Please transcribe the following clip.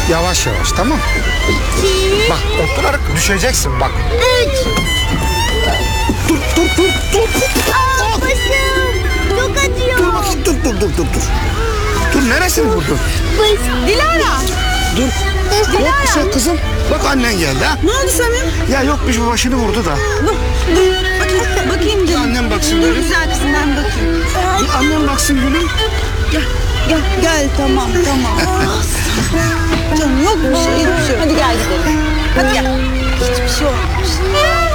Yavaş yavaş, tamam. 2, Bak oturarak düşeceksin bak. 3. Dur. Aa, başım. Çok acıyor. Dur bakayım, dur. Dur, neresini vurdun? Dilara. Dur. Yok bir şey kızım. Bak annen geldi ha. Ne oldu Samim? Ya yok bir şey, başını vurdu da. Bakayım canım. Annem baksın Dur benim. güzel kızım ben bakayım. Dur, annem baksın gülüm. Gel tamam. Canım yok bir şey. Hadi gel gidelim. Hadi gel. Hiçbir şey olmamış.